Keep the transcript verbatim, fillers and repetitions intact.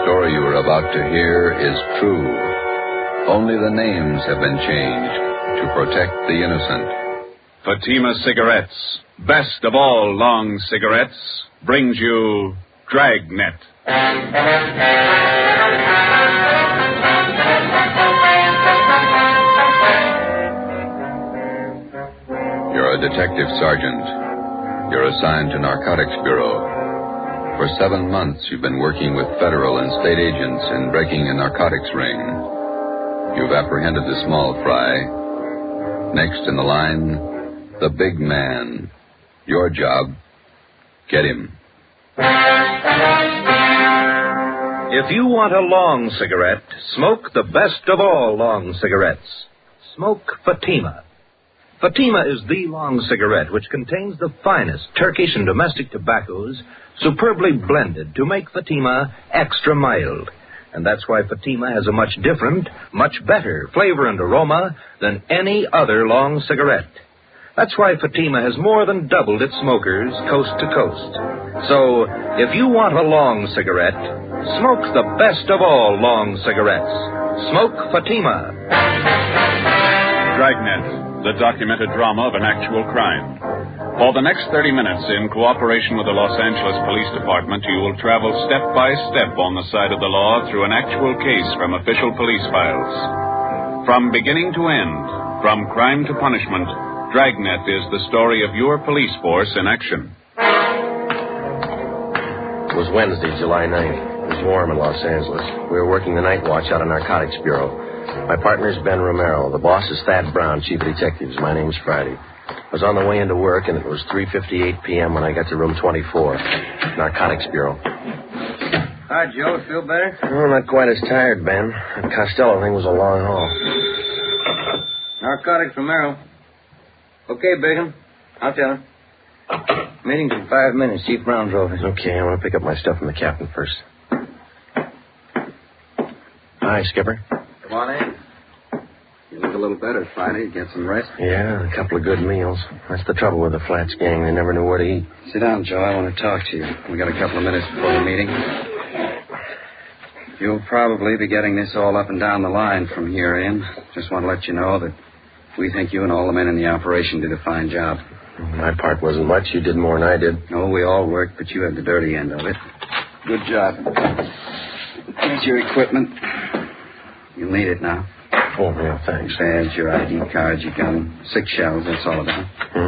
story you are about to hear is true. Only the names have been changed to protect the innocent. Fatima Cigarettes, best of all long cigarettes, brings you Dragnet. You're a detective sergeant. You're assigned to Narcotics Bureau. For seven months, you've been working with federal and state agents in breaking a narcotics ring. You've apprehended the small fry. Next in the line, the big man. Your job, get him. If you want a long cigarette, smoke the best of all long cigarettes. Smoke Fatima. Fatima is the long cigarette which contains the finest Turkish and domestic tobaccos superbly blended to make Fatima extra mild. And that's why Fatima has a much different, much better flavor and aroma than any other long cigarette. That's why Fatima has more than doubled its smokers coast to coast. So, if you want a long cigarette, smoke the best of all long cigarettes. Smoke Fatima. Dragnet, the documented drama of an actual crime. For the next thirty minutes, in cooperation with the Los Angeles Police Department, you will travel step by step on the side of the law through an actual case from official police files. From beginning to end, from crime to punishment, Dragnet is the story of your police force in action. It was Wednesday, July ninth. It was warm in Los Angeles. We were working the night watch out of Narcotics Bureau. My partner's Ben Romero. The boss is Thad Brown, chief of detectives. My name's Friday. I was on the way into work, and it was three fifty-eight p.m. when I got to room twenty-four, Narcotics Bureau. Hi, Joe. Feel better? Oh, not quite as tired, Ben. That Costello thing was a long haul. Narcotics Romero. Okay, Bigham. I'll tell him. Meeting's in five minutes. Chief Brown drove in. Okay, I want to pick up my stuff from the captain first. Hi, Skipper. Come on in. You look a little better, Friday. Get some rest? Yeah, a couple of good meals. That's the trouble with the Flats gang. They never knew where to eat. Sit down, Joe. I want to talk to you. We got a couple of minutes before the meeting. You'll probably be getting this all up and down the line from here in. Just want to let you know that we think you and all the men in the operation did a fine job. My part wasn't much. You did more than I did. No, we all worked, but you had the dirty end of it. Good job. Here's your equipment. You'll need it now. Oh, yeah, thanks. Badge, your I D cards, your gun. Six shells, that's all about.